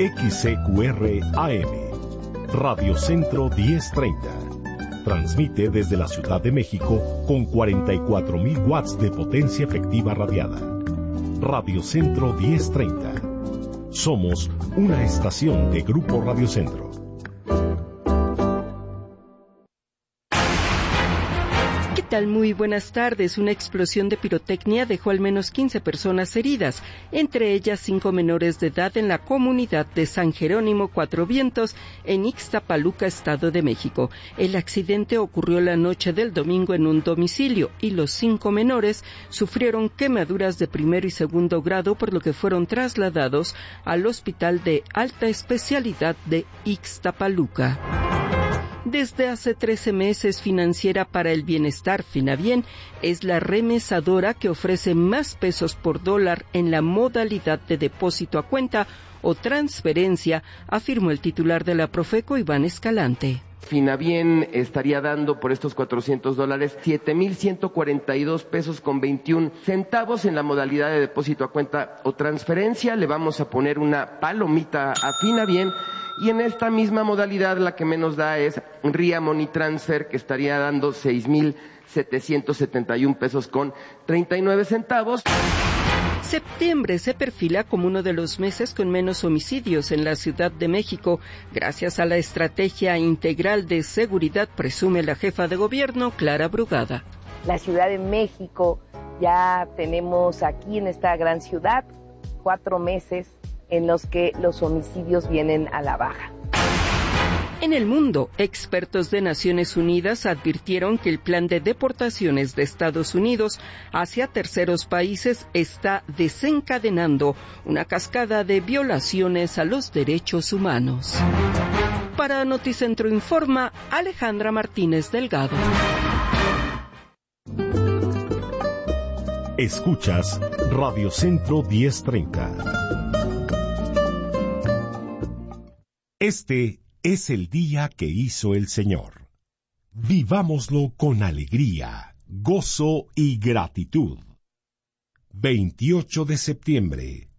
XCQR AM, Radio Centro 1030. Transmite desde la Ciudad de México con 44,000 watts de potencia efectiva radiada. Radio Centro 1030. Somos una estación de Grupo Radio Centro. ¿Qué tal? Muy buenas tardes. Una explosión de pirotecnia dejó al menos 15 personas heridas, entre ellas 5 menores de edad en la comunidad de San Jerónimo Cuatro Vientos, en Ixtapaluca, Estado de México. El accidente ocurrió la noche del domingo en un domicilio y los 5 menores sufrieron quemaduras de primero y segundo grado, por lo que fueron trasladados al Hospital de Alta Especialidad de Ixtapaluca. Desde hace 13 meses, Financiera para el Bienestar, Finabien, es la remesadora que ofrece más pesos por dólar en la modalidad de depósito a cuenta o transferencia, afirmó el titular de la Profeco, Iván Escalante. Finabien estaría dando por estos $400 7,142 pesos con 21 centavos en la modalidad de depósito a cuenta o transferencia. Le vamos a poner una palomita a Finabien. Y en esta misma modalidad la que menos da es RIA Money Transfer, que estaría dando 6,771 pesos con 39 centavos. Septiembre se perfila como uno de los meses con menos homicidios en la Ciudad de México, gracias a la estrategia integral de seguridad, presume la jefa de gobierno, Clara Brugada. La Ciudad de México, ya tenemos aquí en esta gran ciudad 4 meses en los que los homicidios vienen a la baja. En el mundo, expertos de Naciones Unidas advirtieron que el plan de deportaciones de Estados Unidos hacia terceros países está desencadenando una cascada de violaciones a los derechos humanos. Para Noticentro informa Alejandra Martínez Delgado. Escuchas Radio Centro 1030. Este es el día que hizo el Señor. Vivámoslo con alegría, gozo y gratitud. 28 de septiembre,